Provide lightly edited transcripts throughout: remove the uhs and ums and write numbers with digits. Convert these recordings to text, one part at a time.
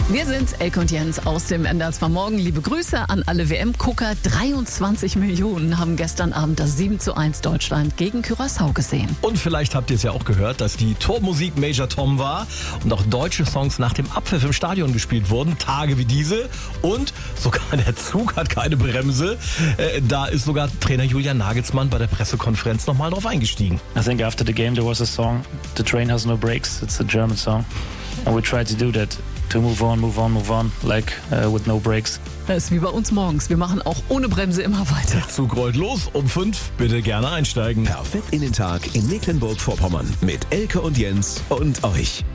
Wir sind Elke und Jens aus dem NDR 2 Morgen. Liebe Grüße an alle WM-Gucker. 23 Millionen haben gestern Abend das 7:1 Deutschland gegen Curaçao gesehen. Und vielleicht habt ihr es ja auch gehört, dass die Tormusik Major Tom war und auch deutsche Songs nach dem Abpfiff im Stadion gespielt wurden. Tage wie diese. Und sogar der Zug hat keine Bremse. Da ist sogar Trainer Julian Nagelsmann bei der Pressekonferenz nochmal drauf eingestiegen. I think after the game there was a song, The Train Has No Brakes. It's a German song. And we tried to do that. To move on, like with no brakes. Das ist wie bei uns morgens. Wir machen auch ohne Bremse immer weiter. Der Zug rollt los um 5. Bitte gerne einsteigen. Perfekt in den Tag in Mecklenburg-Vorpommern mit Elke und Jens und euch.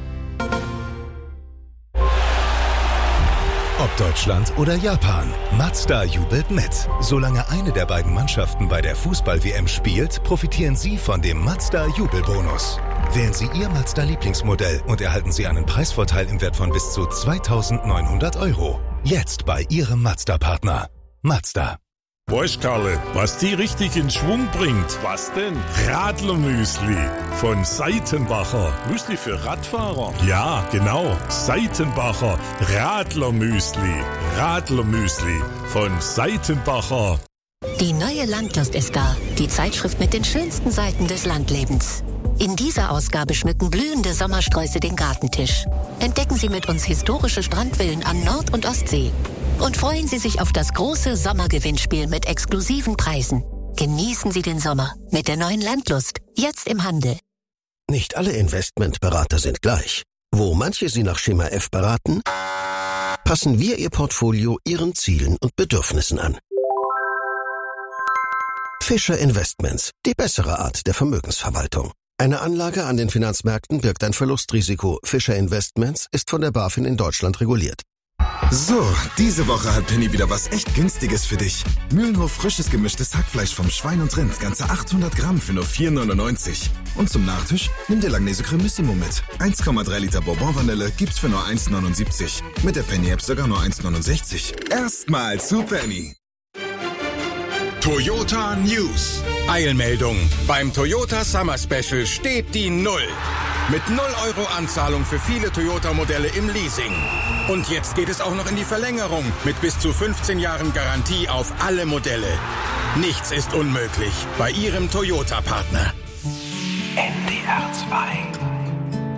Ob Deutschland oder Japan, Mazda jubelt mit. Solange eine der beiden Mannschaften bei der Fußball-WM spielt, profitieren Sie von dem Mazda-Jubelbonus. Wählen Sie Ihr Mazda-Lieblingsmodell und erhalten Sie einen Preisvorteil im Wert von bis zu 2.900 €. Jetzt bei Ihrem Mazda-Partner. Mazda. Weißt Karle, was die richtig in Schwung bringt? Was denn? Radlermüsli von Seitenbacher. Müsli für Radfahrer? Ja, genau. Seitenbacher Radlermüsli. Radlermüsli von Seitenbacher. Die neue Landlust-SK, die Zeitschrift mit den schönsten Seiten des Landlebens. In dieser Ausgabe schmücken blühende Sommersträuße den Gartentisch. Entdecken Sie mit uns historische Strandvillen an Nord- und Ostsee. Und freuen Sie sich auf das große Sommergewinnspiel mit exklusiven Preisen. Genießen Sie den Sommer mit der neuen Landlust. Jetzt im Handel. Nicht alle Investmentberater sind gleich. Wo manche Sie nach Schema F beraten, passen wir Ihr Portfolio Ihren Zielen und Bedürfnissen an. Fischer Investments, die bessere Art der Vermögensverwaltung. Eine Anlage an den Finanzmärkten birgt ein Verlustrisiko. Fischer Investments ist von der BaFin in Deutschland reguliert. So, diese Woche hat Penny wieder was echt Günstiges für dich. Mühlenhof frisches gemischtes Hackfleisch vom Schwein und Rind, ganze 800 Gramm für nur 4,99. Und zum Nachtisch nimm dir Langnese Cremissimo mit. 1,3 Liter Bourbon-Vanille gibt's für nur 1,79. Mit der Penny-App sogar nur 1,69. Erstmal zu Penny. Toyota News. Eilmeldung. Beim Toyota Summer Special steht die 0. Mit 0 € Anzahlung für viele Toyota-Modelle im Leasing. Und jetzt geht es auch noch in die Verlängerung mit bis zu 15 Jahren Garantie auf alle Modelle. Nichts ist unmöglich bei Ihrem Toyota-Partner. NDR 2